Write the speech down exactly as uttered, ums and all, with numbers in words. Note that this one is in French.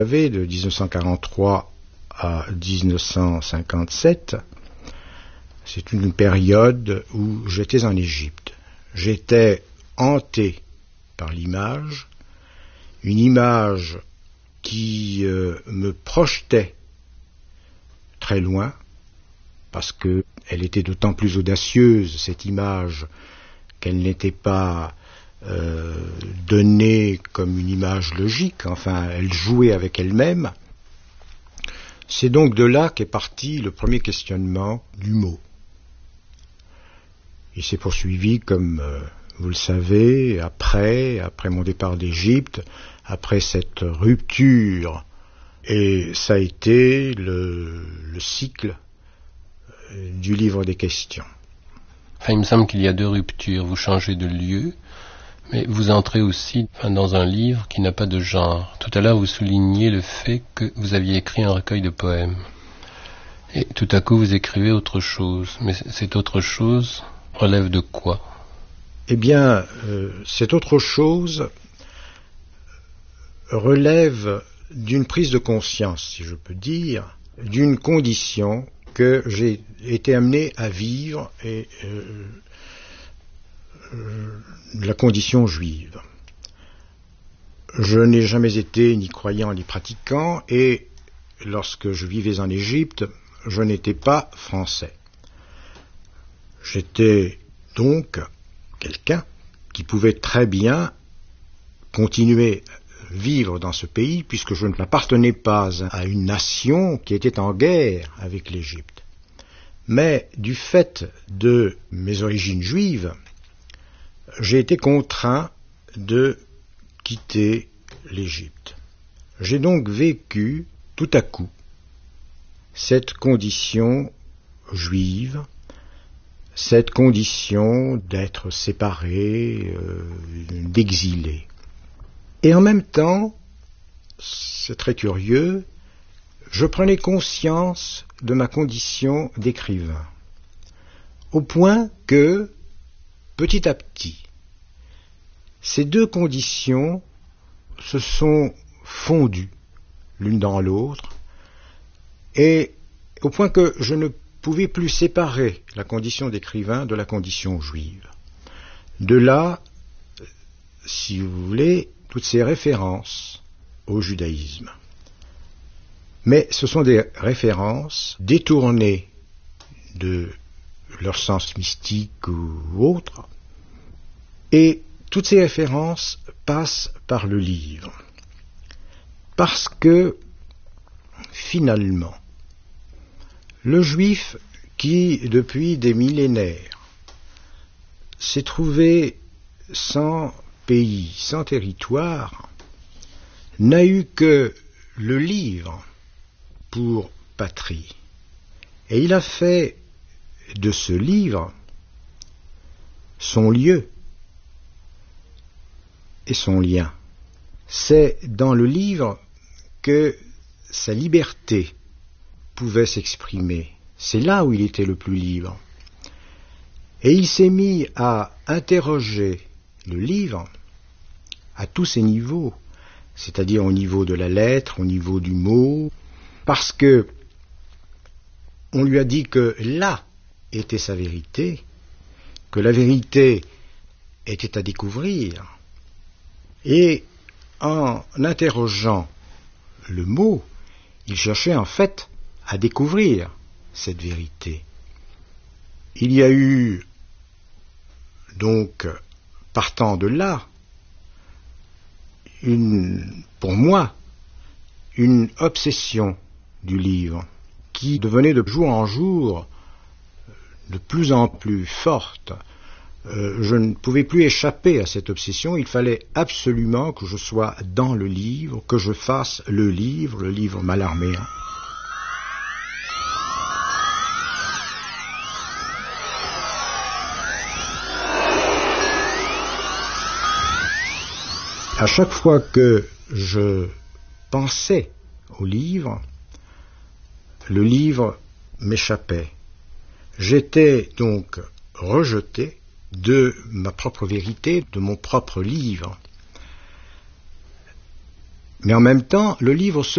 savez, de dix-neuf cent quarante-trois à dix-neuf cent cinquante-sept, c'est une période où j'étais en Égypte. J'étais hanté par l'image, une image qui euh, me projetait très loin, parce qu'elle était d'autant plus audacieuse, cette image, qu'elle n'était pas euh, donnée comme une image logique, enfin, elle jouait avec elle-même. C'est donc de là qu'est parti le premier questionnement du mot. Il s'est poursuivi, comme euh, vous le savez, après, après mon départ d'Égypte, après cette rupture, et ça a été le, le cycle du livre des questions. Enfin, il me semble qu'il y a deux ruptures. Vous changez de lieu, mais vous entrez aussi enfin, dans un livre qui n'a pas de genre. Tout à l'heure, vous souligniez le fait que vous aviez écrit un recueil de poèmes. Et tout à coup, vous écrivez autre chose. Mais cette autre chose relève de quoi ? Eh bien, euh, cette autre chose relève d'une prise de conscience, si je peux dire, d'une condition que j'ai été amené à vivre, et euh, euh, la condition juive. Je n'ai jamais été ni croyant ni pratiquant, et lorsque je vivais en Égypte, je n'étais pas français. J'étais donc quelqu'un qui pouvait très bien continuer à vivre dans ce pays, puisque je n'appartenais pas à une nation qui était en guerre avec l'Égypte. Mais du fait de mes origines juives, j'ai été contraint de quitter l'Égypte. J'ai donc vécu tout à coup cette condition juive, cette condition d'être séparé, euh, d'exilé. Et en même temps, c'est très curieux, je prenais conscience de ma condition d'écrivain, au point que, petit à petit, ces deux conditions se sont fondues l'une dans l'autre, et au point que je ne pouvais plus séparer la condition d'écrivain de la condition juive. De là, si vous voulez, toutes ces références au judaïsme. Mais ce sont des références détournées de leur sens mystique ou autre, et toutes ces références passent par le livre. Parce que, finalement, le juif qui, depuis des millénaires, s'est trouvé sans pays, sans territoire, n'a eu que le livre pour patrie. Et il a fait de ce livre son lieu et son lien. C'est dans le livre que sa liberté pouvait s'exprimer. C'est là où il était le plus libre. Et il s'est mis à interroger le livre à tous ses niveaux, c'est-à-dire au niveau de la lettre, au niveau du mot, parce que on lui a dit que là était sa vérité, que la vérité était à découvrir, et en interrogeant le mot, il cherchait en fait à découvrir cette vérité. Il y a eu donc, partant de là, une, pour moi, une obsession du livre qui devenait de jour en jour de plus en plus forte. Euh, je ne pouvais plus échapper à cette obsession, il fallait absolument que je sois dans le livre, que je fasse le livre, le livre Mallarméen. À chaque fois que je pensais au livre, le livre m'échappait. J'étais donc rejeté de ma propre vérité, de mon propre livre. Mais en même temps, le livre se